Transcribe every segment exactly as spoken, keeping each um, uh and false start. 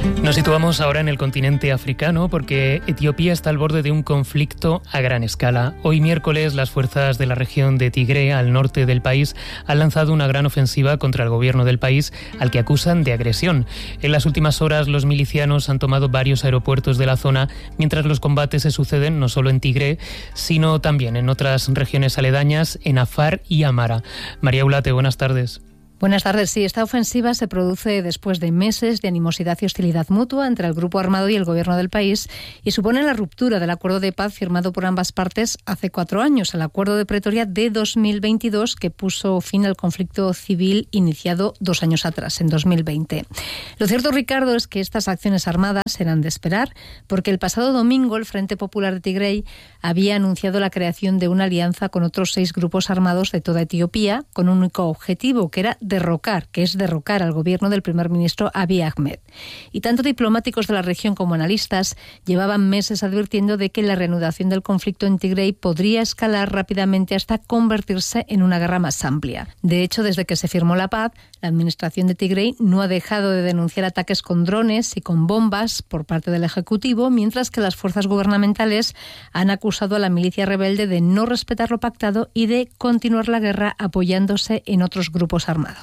Nos situamos ahora en el continente africano porque Etiopía está al borde de un conflicto a gran escala. Hoy miércoles las fuerzas de la región de Tigré, al norte del país, han lanzado una gran ofensiva contra el gobierno del país, al que acusan de agresión. En las últimas horas los milicianos han tomado varios aeropuertos de la zona, mientras los combates se suceden no solo en Tigré, sino también en otras regiones aledañas, en Afar y Amara. María Ulate, buenas tardes. Buenas tardes. Sí, esta ofensiva se produce después de meses de animosidad y hostilidad mutua entre el grupo armado y el gobierno del país y supone la ruptura del acuerdo de paz firmado por ambas partes hace cuatro años, el Acuerdo de Pretoria de dos mil veintidós, que puso fin al conflicto civil iniciado dos años atrás, en dos mil veinte. Lo cierto, Ricardo, es que estas acciones armadas eran de esperar, porque el pasado domingo el Frente Popular de Tigray había anunciado la creación de una alianza con otros seis grupos armados de toda Etiopía, con un único objetivo, que era derrocar, que es derrocar al gobierno del primer ministro Abiy Ahmed. Y tanto diplomáticos de la región como analistas llevaban meses advirtiendo de que la reanudación del conflicto en Tigray podría escalar rápidamente hasta convertirse en una guerra más amplia. De hecho, desde que se firmó la paz, la administración de Tigray no ha dejado de denunciar ataques con drones y con bombas por parte del Ejecutivo, mientras que las fuerzas gubernamentales han acusado a la milicia rebelde de no respetar lo pactado y de continuar la guerra apoyándose en otros grupos armados.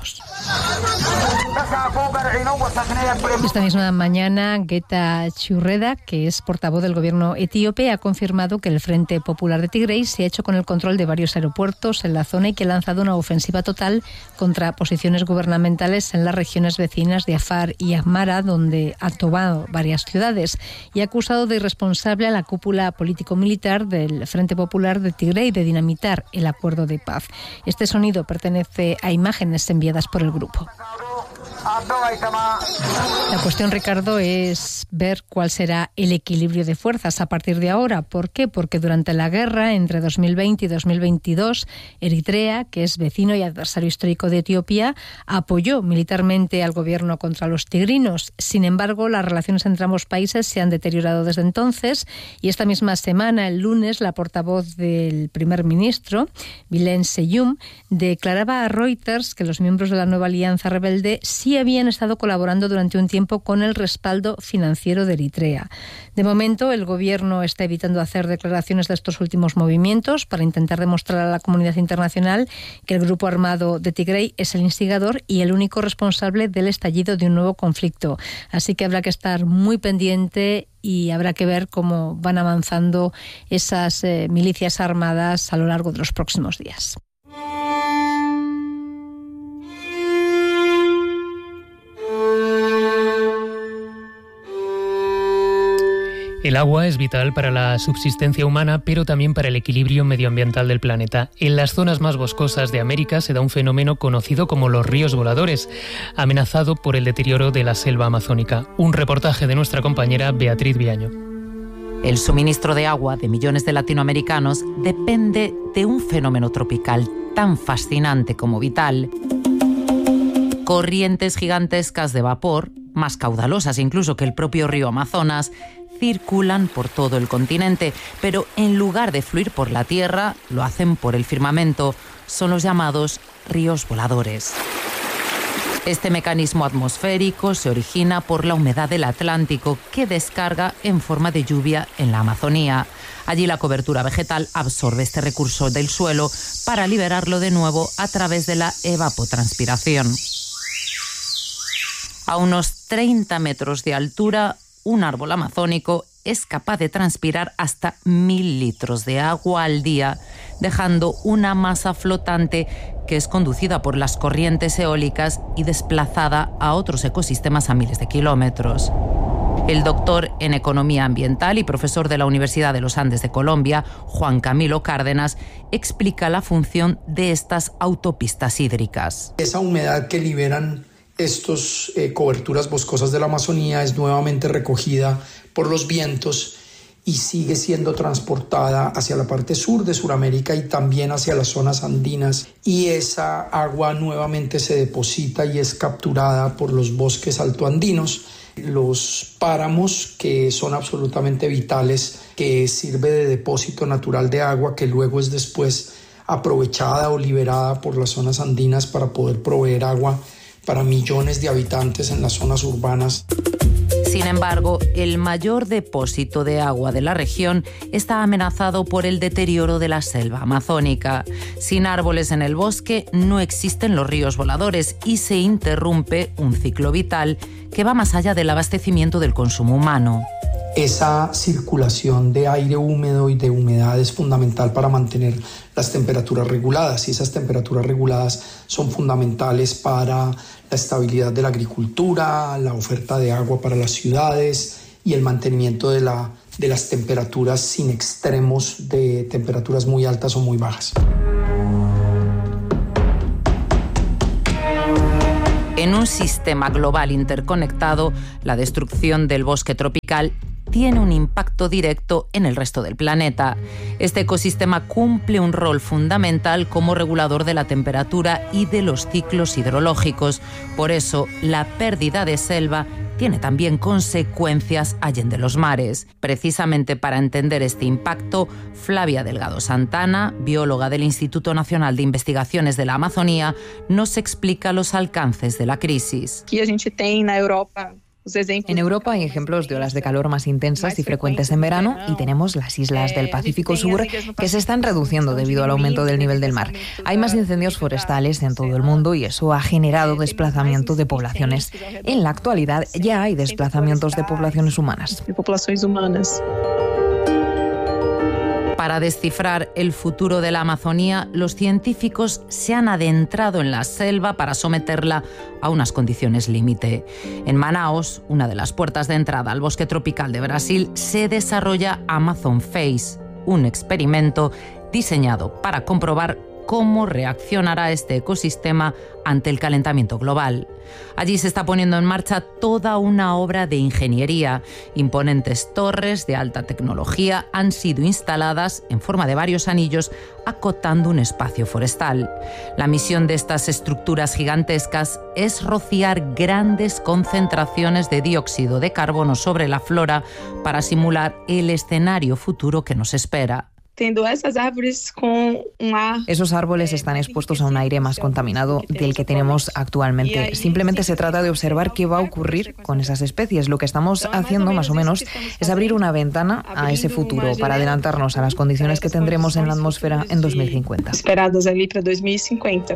Esta misma mañana, Getachew Reda, que es portavoz del gobierno etíope, ha confirmado que el Frente Popular de Tigray se ha hecho con el control de varios aeropuertos en la zona y que ha lanzado una ofensiva total contra posiciones gubernamentales en las regiones vecinas de Afar y Amara, donde ha tomado varias ciudades, y ha acusado de irresponsable a la cúpula político-militar del Frente Popular de Tigray de dinamitar el acuerdo de paz. Este sonido pertenece a imágenes enviadas por el grupo. La cuestión, Ricardo, es ver cuál será el equilibrio de fuerzas a partir de ahora. ¿Por qué? Porque durante la guerra entre dos mil veinte y dos mil veintidós, Eritrea, que es vecino y adversario histórico de Etiopía, apoyó militarmente al gobierno contra los tigrinos. Sin embargo, las relaciones entre ambos países se han deteriorado desde entonces y esta misma semana, el lunes, la portavoz del primer ministro, Bilene Seyum, declaraba a Reuters que los miembros de la nueva alianza rebelde sí habían estado colaborando durante un tiempo con el respaldo financiero de Eritrea. De momento, el gobierno está evitando hacer declaraciones de estos últimos movimientos para intentar demostrar a la comunidad internacional que el grupo armado de Tigray es el instigador y el único responsable del estallido de un nuevo conflicto. Así que habrá que estar muy pendiente y habrá que ver cómo van avanzando esas eh, milicias armadas a lo largo de los próximos días. El agua es vital para la subsistencia humana, pero también para el equilibrio medioambiental del planeta. En las zonas más boscosas de América se da un fenómeno conocido como los ríos voladores, amenazado por el deterioro de la selva amazónica. Un reportaje de nuestra compañera Beatriz Viaño. El suministro de agua de millones de latinoamericanos depende de un fenómeno tropical tan fascinante como vital. Corrientes gigantescas de vapor, más caudalosas incluso que el propio río Amazonas, circulan por todo el continente, pero en lugar de fluir por la tierra, lo hacen por el firmamento. Son los llamados ríos voladores. Este mecanismo atmosférico se origina por la humedad del Atlántico, que descarga en forma de lluvia en la Amazonía. Allí la cobertura vegetal absorbe este recurso del suelo para liberarlo de nuevo a través de la evapotranspiración. A unos treinta metros de altura, un árbol amazónico es capaz de transpirar hasta mil litros de agua al día, dejando una masa flotante que es conducida por las corrientes eólicas y desplazada a otros ecosistemas a miles de kilómetros. El doctor en Economía Ambiental y profesor de la Universidad de los Andes de Colombia, Juan Camilo Cárdenas, explica la función de estas autopistas hídricas. Esa humedad que liberan estas eh, coberturas boscosas de la Amazonía es nuevamente recogida por los vientos y sigue siendo transportada hacia la parte sur de Sudamérica y también hacia las zonas andinas, y esa agua nuevamente se deposita y es capturada por los bosques altoandinos, los páramos, que son absolutamente vitales, que sirve de depósito natural de agua que luego es después aprovechada o liberada por las zonas andinas para poder proveer agua para millones de habitantes en las zonas urbanas. Sin embargo, el mayor depósito de agua de la región está amenazado por el deterioro de la selva amazónica. Sin árboles en el bosque no existen los ríos voladores y se interrumpe un ciclo vital que va más allá del abastecimiento del consumo humano. Esa circulación de aire húmedo y de humedad es fundamental para mantener las temperaturas reguladas, y esas temperaturas reguladas son fundamentales para la estabilidad de la agricultura, la oferta de agua para las ciudades y el mantenimiento de, la, de las temperaturas sin extremos de temperaturas muy altas o muy bajas. En un sistema global interconectado, la destrucción del bosque tropical tiene un impacto directo en el resto del planeta. Este ecosistema cumple un rol fundamental como regulador de la temperatura y de los ciclos hidrológicos. Por eso, la pérdida de selva tiene también consecuencias allende los mares. Precisamente para entender este impacto, Flavia Delgado Santana, bióloga del Instituto Nacional de Investigaciones de la Amazonía, nos explica los alcances de la crisis. Aquí a gente tem na Europa. En Europa hay ejemplos de olas de calor más intensas y frecuentes en verano, y tenemos las islas del Pacífico Sur que se están reduciendo debido al aumento del nivel del mar. Hay más incendios forestales en todo el mundo y eso ha generado desplazamiento de poblaciones. En la actualidad ya hay desplazamientos de poblaciones humanas. Para descifrar el futuro de la Amazonía, los científicos se han adentrado en la selva para someterla a unas condiciones límite. En Manaos, una de las puertas de entrada al bosque tropical de Brasil, se desarrolla Amazon Phase, un experimento diseñado para comprobar cómo reaccionará este ecosistema ante el calentamiento global. Allí se está poniendo en marcha toda una obra de ingeniería. Imponentes torres de alta tecnología han sido instaladas en forma de varios anillos, acotando un espacio forestal. La misión de estas estructuras gigantescas es rociar grandes concentraciones de dióxido de carbono sobre la flora para simular el escenario futuro que nos espera. Esos árboles están expuestos a un aire más contaminado del que tenemos actualmente. Simplemente se trata de observar qué va a ocurrir con esas especies. Lo que estamos haciendo, más o menos, es abrir una ventana a ese futuro para adelantarnos a las condiciones que tendremos en la atmósfera en dos mil cincuenta. Esperadas ali para dos mil cincuenta.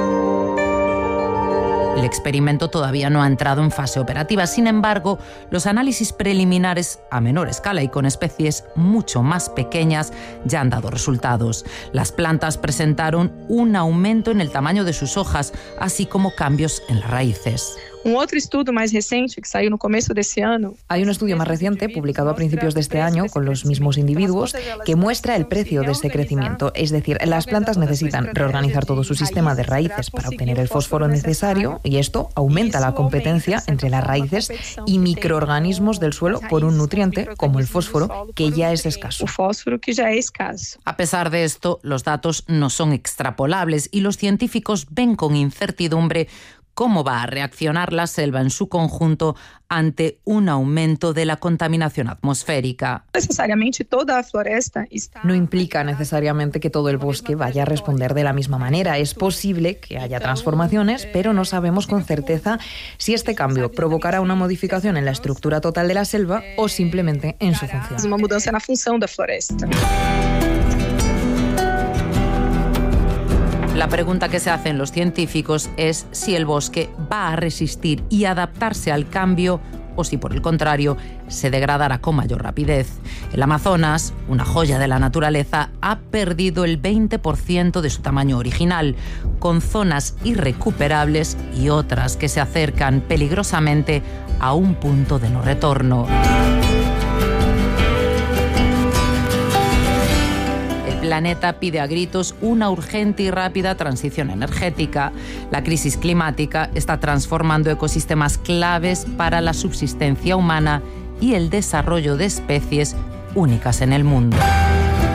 El experimento todavía no ha entrado en fase operativa. Sin embargo, los análisis preliminares a menor escala y con especies mucho más pequeñas ya han dado resultados. Las plantas presentaron un aumento en el tamaño de sus hojas, así como cambios en las raíces. Un otro estudio más reciente que salió en el comienzo de este año. Hay un estudio más reciente publicado a principios de este año con los mismos individuos que muestra el precio de este crecimiento. Es decir, las plantas necesitan reorganizar todo su sistema de raíces para obtener el fósforo necesario, y esto aumenta la competencia entre las raíces y microorganismos del suelo por un nutriente como el fósforo, que ya es escaso. El fósforo que ya es escaso. A pesar de esto, los datos no son extrapolables y los científicos ven con incertidumbre cómo va a reaccionar la selva en su conjunto ante un aumento de la contaminación atmosférica. Necesariamente toda la floresta está... No implica necesariamente que todo el bosque vaya a responder de la misma manera. Es posible que haya transformaciones, pero no sabemos con certeza si este cambio provocará una modificación en la estructura total de la selva o simplemente en su función. Es una mudanza en la función de la floresta. La pregunta que se hacen los científicos es si el bosque va a resistir y adaptarse al cambio o si, por el contrario, se degradará con mayor rapidez. El Amazonas, una joya de la naturaleza, ha perdido el veinte por ciento de su tamaño original, con zonas irrecuperables y otras que se acercan peligrosamente a un punto de no retorno. El planeta pide a gritos una urgente y rápida transición energética. La crisis climática está transformando ecosistemas claves para la subsistencia humana y el desarrollo de especies únicas en el mundo.